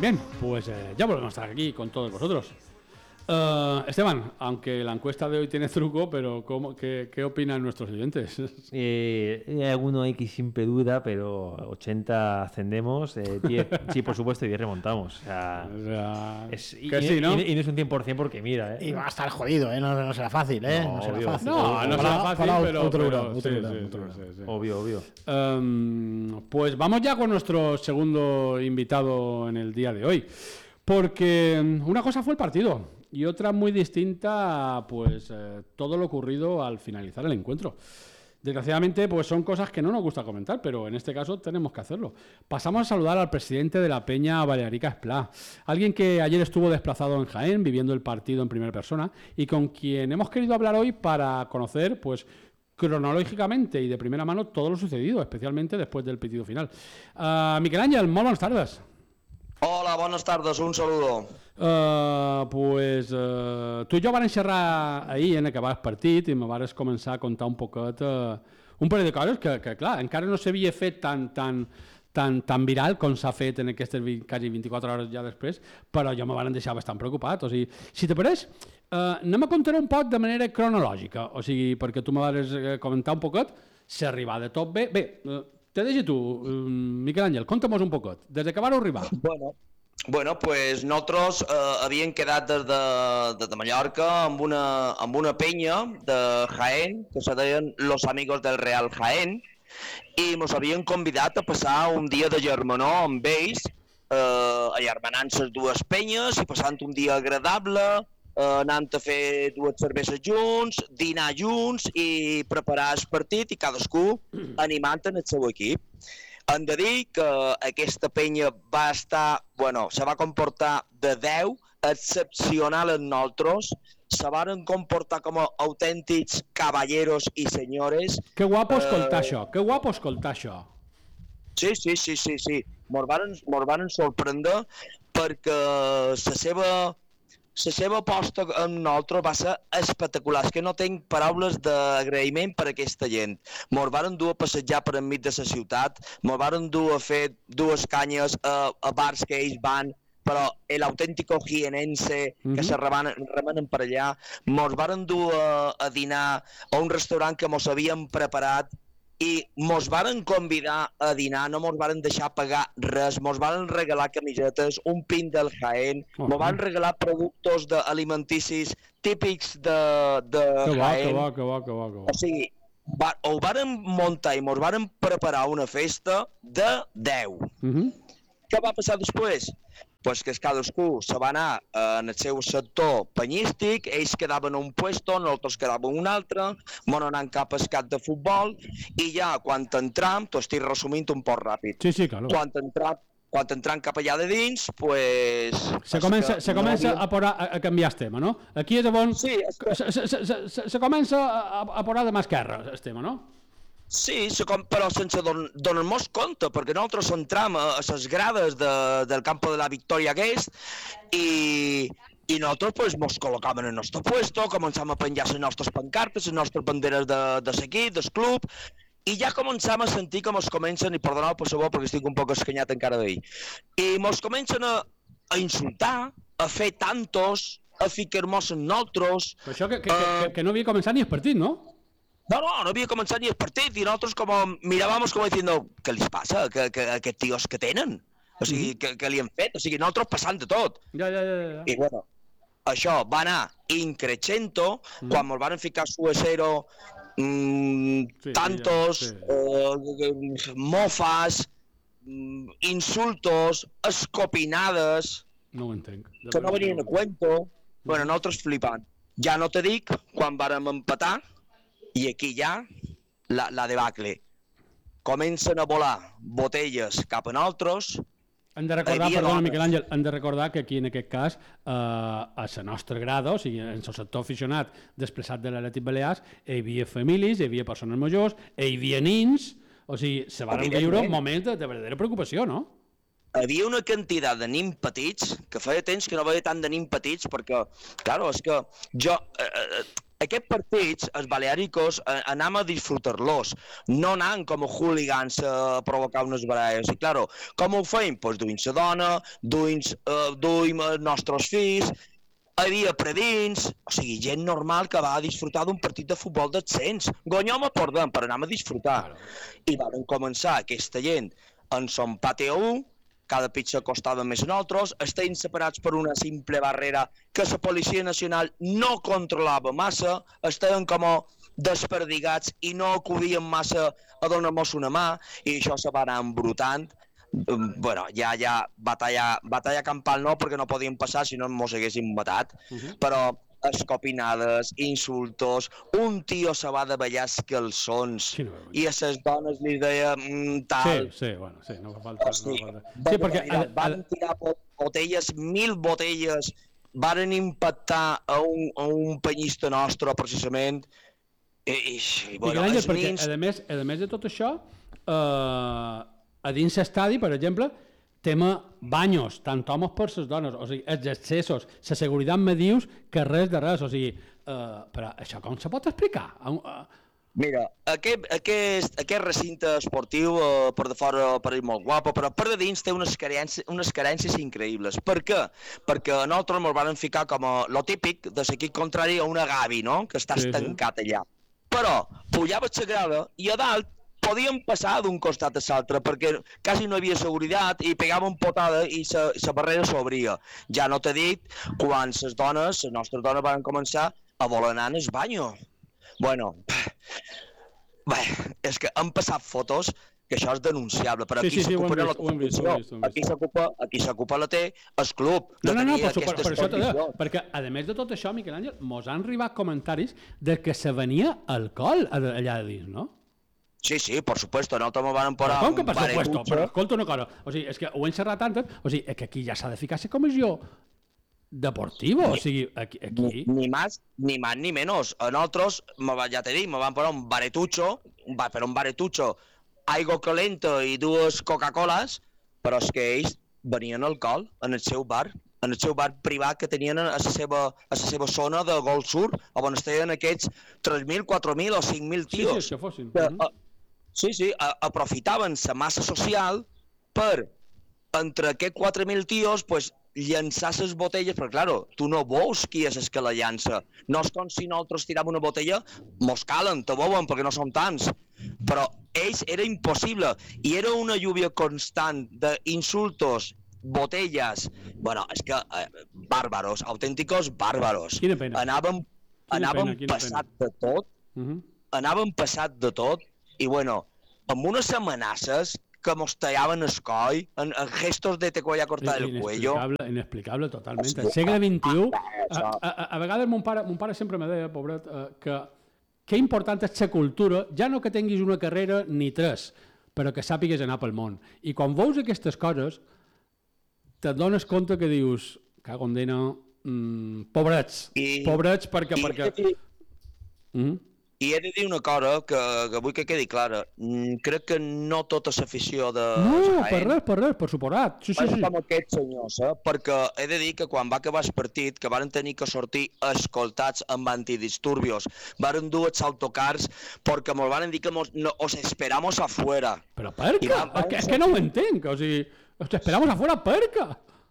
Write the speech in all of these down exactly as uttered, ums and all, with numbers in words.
Bien, pues eh, ya volvemos a estar aquí con todos vosotros. Uh, Esteban, aunque la encuesta de hoy tiene truco, pero ¿cómo, qué, ¿qué opinan nuestros oyentes? Eh, hay alguno ahí que siempre duda, pero ochenta ascendemos, eh, diez, sí, por supuesto, y diez remontamos. O sea, o sea es, y, que sí, ¿no? Y, y no es un cien por ciento porque mira, ¿eh? Y va a estar jodido, ¿eh? No, no será fácil, ¿eh? No, No, será obvio. fácil. No, no será fácil, Ojalá pero... otro pero- euro, otro sí, euro, sí, otro sí, euro. sí, sí. Obvio, obvio. Um, pues vamos ya con nuestro segundo invitado en el día de hoy. Porque una cosa fue el partido y otra muy distinta, pues eh, todo lo ocurrido al finalizar el encuentro. Desgraciadamente, pues son cosas que no nos gusta comentar, pero en este caso tenemos que hacerlo. Pasamos a saludar al presidente de la Peña Balearica Esplá, alguien que ayer estuvo desplazado en Jaén, viviendo el partido en primera persona, y con quien hemos querido hablar hoy para conocer, pues, cronológicamente y de primera mano todo lo sucedido, especialmente después del pitido final. Uh, Miquel Àngel, molt bones tardes. Hola, buenas tardes, un saludo. Uh, pues uh, tu i jo vam xerrar ahir en acabar el partit i me vas començar a contar un poquet uh, un parell de coses que, que clar, encara no s'havia fet tan, tan, tan, tan viral com s'ha fet en aquestes quasi vint-i-quatre hores ja després, però jo me van deixar bastant preocupat. O sigui, si te pareix, uh, anem a contar un poc de manera cronològica, o sigui, perquè tu me vas comentar un poquet si arribar de tot bé. Bé, uh, te deixo tu, uh, Miquel Àngel, conta'm un poquet, des que vau arribar. Bueno, bueno pues nosaltres eh, havíem quedat des de, des de Mallorca amb una, amb una penya de Jaén, que se deien Los Amigos del Real Jaén, i ens havien convidat a passar un dia de germanor amb ells, eh, agermanant les dues penyes i passant un dia agradable, eh, anant a fer dues cerveses junts, dinar junts i preparar el partit i cadascú animant en el seu equip. Hem de dir que aquesta penya va estar, bueno, se va comportar de deu, excepcional en nosaltres, se van comportar com a autèntics caballeros i senyores. Que guapo escoltar Eh, això, que guapo escoltar això. Sí, sí, sí, sí, sí. Mos varen, mos varen sorprendre perquè la seva, la seva aposta amb nosaltres va ser espectacular. És que no tinc paraules d'agraïment per a aquesta gent. Mos varen dur a passejar per enmig de la ciutat, mos varen dur a fer dues canyes a, a bars que ells van, però l'autèntico jienense que Mhm. se remanen, remanen per allà, mos varen dur a, a dinar a un restaurant que mos havíem preparat i mos varen convidar a dinar, no mos varen deixar pagar res, mos varen regalar camisetes, un pin del Jaén, Oh, mos van regalar productes de alimenticis típics de, de Que bo, Jaén. que bo, que bo, que bo, que bo. O sigui, va, ho varen muntar i mos varen preparar una festa de deu. Mhm. Què va passar després? Pues que cadascú se va anar eh, en el seu sector penyístic, ells quedaven a un puesto, nosaltres quedàvem a un altre, vam anar cap al camp de futbol i ja quan entram, t'ho estic resumint un poc ràpid, Sí, sí, claro. quan entram, quan entram cap allà de dins, pues... Se és comença, que se no comença havíem- a, posar, a, a canviar el tema, no? Aquí és on Sí, és que- se, se, se, se, se comença a, a posar de mà esquerra el tema, no? Sí, se com- però sense don- donar-nos compte, perquè nosaltres entram a, a les grades de, del campo de la Victòria aquest i, i nosaltres pues, mos col·locàvem en el nostre puesto, començàvem a penjar les nostres pancartes, les nostres banderes de, de l'equip, del club, i ja començàvem a sentir que mos comencen, i perdoneu per favor perquè estic un poc escanyat encara d'ahir, i mos comencen a, a insultar, a fer tantos, a ficar-nos en nosaltres. Però això que, que, que, Eh, que, que no havia començat ni el partit, no? No, no, no havia començat ni el partit i nosaltres com mirábamos como diciendo ¿qué les pasa? ¿Qué, qué, aquests tios que tenen? O sigui, què, què li han fet? O sigui, nosaltres passant de tot. Ja, ja, ja, ja. I bueno, això va anar increixendo Mm. quan ens van ficar suesero, mmm, Sí, sí, tantos, ja, sí. eh, mofas, mm, insultos, escopinades, No ho entenc. De que no veritat, venien a ho entenc. cuento. Bueno, nosaltres flipant. Ja no te dic quan vàrem empatar i aquí ja la, la debacle. Comencen a volar botelles cap a nosaltres. Hem de recordar, Hi havia perdona dones. Miquel Àngel, hem de recordar que aquí en aquest cas, eh, a la nostra grada, o sigui, en el sector aficionat desplaçat de l'Atlètic Balears, hi havia famílies, hi havia persones majors, hi havia nins, o sigui, se van viure Evidentment. moments de, de verdadera preocupació, no? Havia una quantitat de nins petits, que feia temps que no veia tant de nins petits, perquè, claro, és que jo, eh, eh, aquests partits, els baleàricos, eh, anem a disfrutar-los, no anant com a hooligans a provocar unes baralles. I, claro, com ho feim? Pues duim la dona, duim, eh, duim els nostres fills, hi havia predins, o sigui, gent normal que va a disfrutar d'un partit de futbol d'ascens. Guanyom a Pordem, però anem a disfrutar. I van començar aquesta gent en son pati u, cada pizza costava més a nosaltres, estaven separats per una simple barrera que la Policia Nacional no controlava massa, estaven com a desperdigats i no acudien massa a donar-nos una mà, i això se va anar embrutant. Bueno, ja, ja, batalla, batalla campal no, perquè no podíem passar si no ens haguéssim matat, uh -huh. però escopinades, insultos, un tio se va de ballar els calçons sí, no, i a les dones li deia mm, tal... Sí, sí, bueno, sí, no fa falta... O sigui, no fa falta. Sí, perquè... Mira, van tirar botelles, mil botelles, varen impactar a un, a un penyista nostre, precisament, i, i, i bueno, I els perquè, nins... a més, a més de tot això, eh, a dins l'estadi, per exemple, tema banyos, tant homes per les dones, o sigui, els accessos, la seguretat me dius que res de res, o sigui, uh, però això com se pot explicar? Uh, uh... Mira, aquest, aquest, aquest recinte esportiu uh, per de fora pareix molt guapo, però per de dins té unes carències, unes carències increïbles. Per què? Perquè nosaltres ens van ficar com a lo típic de l'equip contrari a una gavi, no?, que està sí, tancat sí. allà. Però pujaves la grada i a dalt podíem passar d'un costat a l'altre perquè quasi no hi havia seguretat i pegaven potada i la barrera s'obria. Ja no t'he dit quan les dones, les nostres dones van començar a voler anar en el banyo. Bueno, bé, és que han passat fotos que això és denunciable, però sí, aquí sí, sí, s'ocupa la condició, aquí s'ocupa aquí s'ocupa la té el club. No, no, no, per, per, per això t'he dit, perquè a més de tot això, Miquel Àngel, mos han arribat comentaris de que se venia alcohol allà dins, no? Sí, sí, por supuesto, nosaltres me van posar... Com que per supuesto? Però escolta una cosa, o sigui, és que ho he encerrat tant, o sigui, és que aquí ja s'ha de ficar la comissió deportiva, o sigui, aquí... aquí... Ni, ni más, ni más ni menos. A nosaltres, ja t'he dit, me van posar un baretucho, va per un baretucho, aigua calenta i dues Coca-Coles, però és que ells venien alcohol en el seu bar, en el seu bar privat que tenien a la seva, a la seva zona de Gol Sur, on estaven aquests tres mil, quatre mil o cinc mil tios. Sí, sí, que fossin. Que, uh, sí, sí, a, aprofitaven la massa social per, entre aquests quatre mil tios, pues, llançar les botelles, però, claro, tu no veus qui és el que la llança. No és com si nosaltres tiràvem una botella, mos calen, te veuen, perquè no som tants. Però ells era impossible, i era una lluvia constant d'insultos, botellas, bueno, és que eh, bàrbaros, autènticos bàrbaros. Quina pena. Anàvem, quina anàvem pena, quina passat pena. de tot, uh -huh. anàvem passat de tot, i bueno, amb unes amenaces que mos tallaven el coll, en, en gestos de te voy a cortar el cuello. Inexplicable, inexplicable totalment. Al segle vint-i-u, a, a, a vegades mon pare, mon pare sempre me deia, pobret, eh, que que important és la cultura, ja no que tinguis una carrera ni tres, però que sàpigues anar pel món. I quan veus aquestes coses, te dones compte que dius, cago en dena, mmm, pobrets, I, pobrets perquè... I, perquè... I, mm? I he de dir una cosa que, que vull que quedi clara. Mm, crec que no tota l'afició de... No, per res, per res, per suposat. Sí, sí, sí. Com aquests senyors, eh? Perquè he de dir que quan va acabar el partit, que van tenir que sortir escoltats amb antidisturbios, van dur els autocars perquè ens van dir que mos, no, os esperamos afuera. Però per què? Va, és, que, és que no ho entenc, o sigui, os esperamos afuera per què?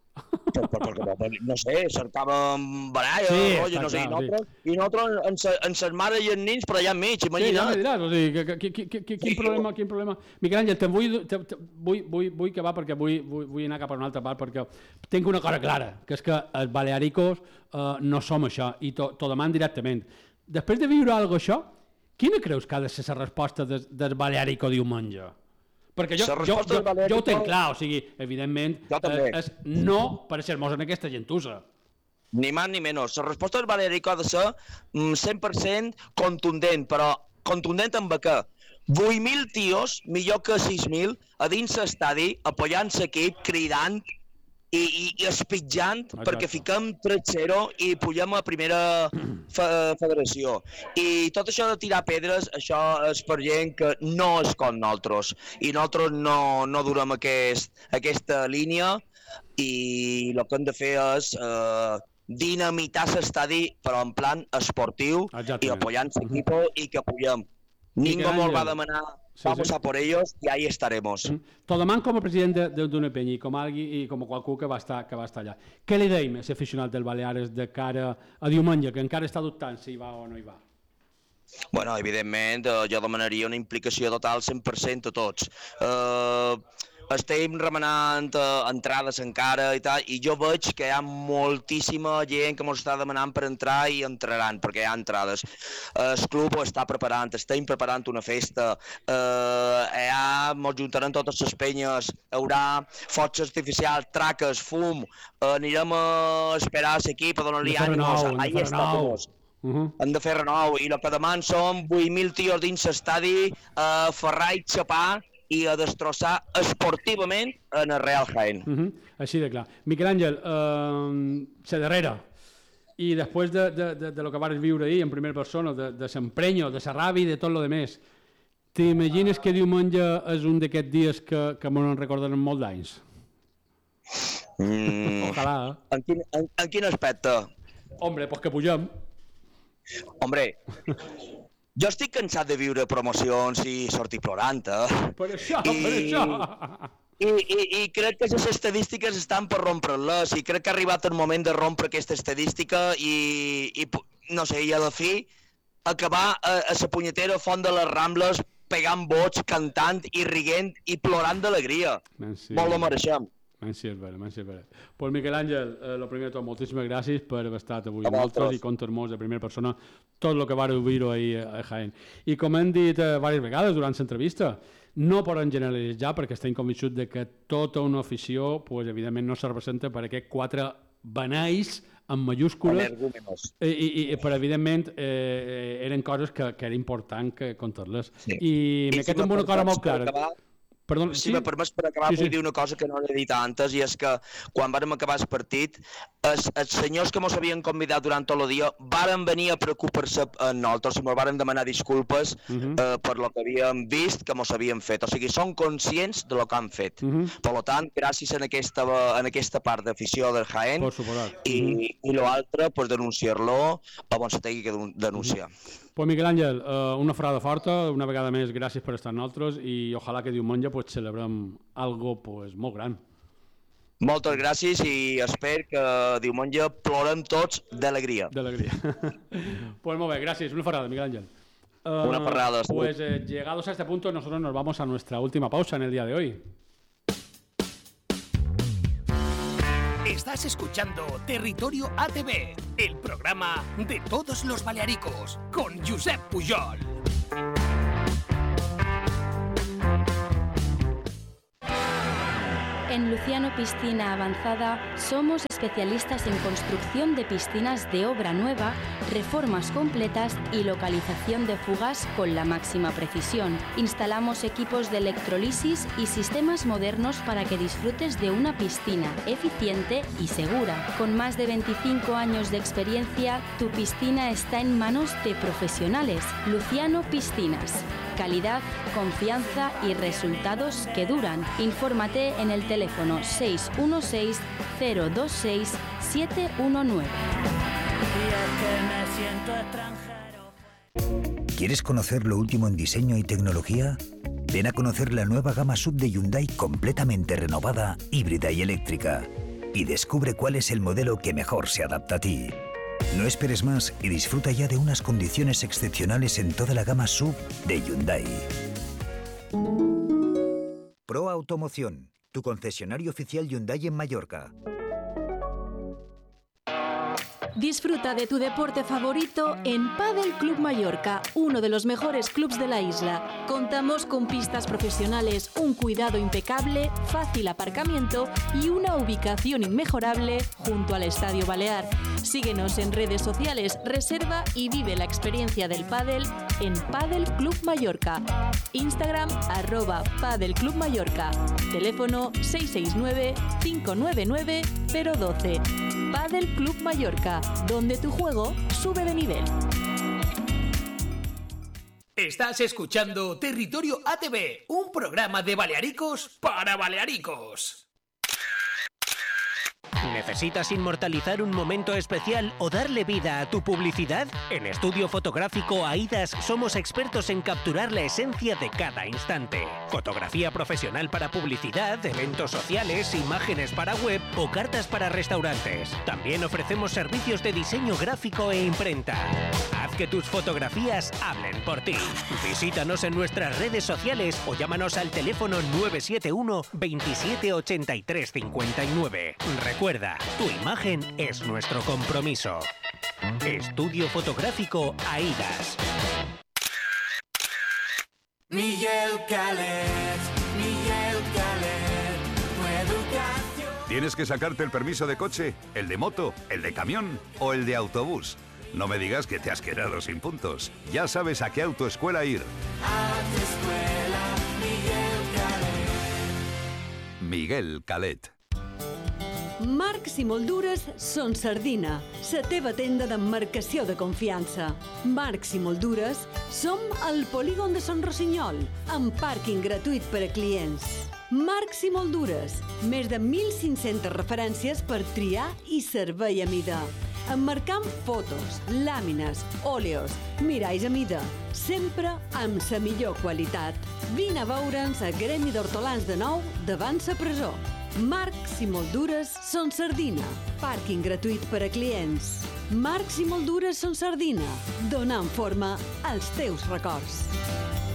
Perquè, no sé, cercàvem baralla, sí, rotllo, no sé, clar, i nosaltres, sí. i nosaltres en ses mares i els nins, però allà enmig, imagina't. Sí, ja m'ho diràs, o sigui, que, que, que, que, quin problema, quin problema. Miquel Àngel, te vull, te, te, vull, vull, vull que va, perquè vull, vull, vull anar cap a una altra part, perquè tinc una cosa clara, que és que els balearicos eh, no som això, i t'ho deman directament. Després de viure alguna cosa això, quina creus que ha de ser la resposta des, del balearico diumenge? Perquè jo, jo, jo, jo ho tenc clar, o sigui, evidentment, eh, és no per ser-mos en aquesta gentussa. Ni més ni menys. La resposta del Valerico ha de ser cent per cent contundent, però contundent amb què? vuit mil tios, millor que sis mil, a dins l'estadi, apoyant l'equip, cridant i, i, i espitjant Exacte. Perquè fiquem tres zero i pugem a primera fe, federació. I tot això de tirar pedres, això és per gent que no és com nosaltres. I nosaltres no, no durem aquest, aquesta línia i el que hem de fer és eh, dinamitar l'estadi, però en plan esportiu, Exactament. i apoyant l'equip uh-huh. i que apoyem. Ningú molt va demanar, sí, vamos sí. a por ellos y ahí estaremos. Mm. T'ho deman com a president d'una penya i com a, i com a qualcú que va estar, que va estar allà. Què li deim a l'aficionat del Baleares de cara a diumenge, que encara està dubtant si hi va o no hi va? Bueno, evidentment, jo demanaria una implicació total cent per cent a tots. Uh, estem remenant uh, entrades encara i tal, i jo veig que hi ha moltíssima gent que ens està demanant per entrar i entraran, perquè hi ha entrades. Uh, el club ho està preparant, estem preparant una festa, uh, ja ens juntaran totes les penyes, hi haurà focs artificials, traques, fum, uh, anirem a esperar a l'equip a donar-li ànims, ahí estamos. Uh-huh. Hem de fer renou, i el que deman són vuit mil tios dins l'estadi a ferrar i xapar i a destrossar esportivament en el Real Jaén. Uh-huh. Així de clar. Miquel Àngel, eh, la darrera, i després de, de, de, de lo que vas viure ahir en primera persona, de, de l'emprenyo, de la ràbia i de tot lo demés, t'imagines que diumenge és un d'aquests dies que, que me'n recordaran molt d'anys? Mm. Ojalà, eh? En quin, en, en quin aspecte? Hombre, pues que pugem. Hombre, jo estic cansat de viure promocions i sortir plorant, eh? Per això, I, per això. I, i, I crec que les estadístiques estan per rompre-les, i crec que ha arribat el moment de rompre aquesta estadística i, i no sé, i a la fi, acabar a, a la punyetera font de les Rambles pegant vots, cantant i riguent i plorant d'alegria. Sí. Molt ho mereixem. Menys és vera, menys és vera. Pues Miquel Àngel, eh, lo primer de tot, moltíssimes gràcies per haver estat avui amb nosaltres i contar-nos de primera persona tot el que vareu viure ahir a Jaén. I com hem dit eh, diverses vegades durant l'entrevista, no podem generalitzar perquè estem convençuts de que tota una afició, pues, evidentment, no se representa per aquests quatre benais en majúscules i, i, i per evidentment eh, eren coses que, que era important que contar-les. Sí. I, I me quedo amb una cosa molt clara. Acabar... Perdó, si sí? me permets per acabar, sí, sí. vull dir una cosa que no l'he dit antes, i és que quan vàrem acabar el partit, els, els senyors que ens havien convidat durant tot el dia varen venir a preocupar-se en nosaltres i ens varen demanar disculpes uh -huh. eh, per lo que havíem vist que ens havien fet. O sigui, són conscients de lo que han fet. Uh -huh. Per tant, gràcies en aquesta, en aquesta part d'afició del Jaén, i, uh -huh. i l'altre, pues, denunciar-lo a on se tingui que denunciar. Uh -huh. Pues Miquel Àngel, uh, una frada forta, una vegada més gràcies per estar amb nosaltres i ojalà que diumenge pues, celebrem algo pues, molt gran. Moltes gràcies i espero que diumenge plorem tots d'alegria. D'alegria. Pues molt bé, gràcies. Una farada, Miquel Àngel. Uh, una parrada. Pues eh, llegados a este punto nosotros nos vamos a nuestra última pausa en el día de hoy. Estás escuchando Territorio A T V, el programa de todos los balearicos, con Josep Pujol. En Luciano Piscina Avanzada somos especialistas en construcción de piscinas de obra nueva, reformas completas y localización de fugas con la máxima precisión. Instalamos equipos de electrolisis y sistemas modernos para que disfrutes de una piscina eficiente y segura. Con más de veinticinco años de experiencia, tu piscina está en manos de profesionales. Luciano Piscinas. Calidad, confianza y resultados que duran. Infórmate en el teléfono seis uno seis, cero dos seis, siete uno nueve. ¿Quieres conocer lo último en diseño y tecnología? Ven a conocer la nueva gama sub de Hyundai completamente renovada, híbrida y eléctrica. Y descubre cuál es el modelo que mejor se adapta a ti. No esperes más y disfruta ya de unas condiciones excepcionales en toda la gama sub de Hyundai. Pro Automoción, tu concesionario oficial Hyundai en Mallorca. Disfruta de tu deporte favorito en Padel Club Mallorca, uno de los mejores clubs de la isla. Contamos con pistas profesionales, un cuidado impecable, fácil aparcamiento y una ubicación inmejorable junto al Estadio Balear. Síguenos en redes sociales, reserva y vive la experiencia del pádel en Padel Club Mallorca. Instagram arroba Padel Club Mallorca. Teléfono seis seis nueve, cinco nueve nueve, cero uno dos. Padel Club Mallorca, donde tu juego sube de nivel. Estás escuchando Territorio A T V, un programa de balearicos para balearicos. ¿Necesitas inmortalizar un momento especial o darle vida a tu publicidad? En Estudio Fotográfico AIDAS somos expertos en capturar la esencia de cada instante. Fotografía profesional para publicidad, eventos sociales, imágenes para web o cartas para restaurantes. También ofrecemos servicios de diseño gráfico e imprenta. Haz que tus fotografías hablen por ti. Visítanos en nuestras redes sociales o llámanos al teléfono nueve siete uno, veintisiete ochenta y tres cincuenta y nueve. Recuerda, tu imagen es nuestro compromiso. Estudio Fotográfico AIDAS. Miguel Calet, Miguel Calet, tu educación. ¿Tienes que sacarte el permiso de coche, el de moto, el de camión o el de autobús? No me digas que te has quedado sin puntos. Ya sabes a qué autoescuela ir. Autoescuela Miguel Calet. Miguel Calet. Marcs i Moldures són Sardina, la teva tenda d'emmarcació de confiança. Marcs i Moldures som al polígon de Son Rossinyol, amb pàrquing gratuït per a clients. Marcs i Moldures, més de mil cinc-centes referències per triar i servei a mida. Emmarcant fotos, làmines, òleos, miralls a mida, sempre amb la millor qualitat. Vine a veure'ns a Gremi d'Hortolans de Nou davant la presó. Marcs i Moldures són Sardina. Pàrquing gratuït per a clients. Marcs i Moldures són Sardina. Donant forma als teus records.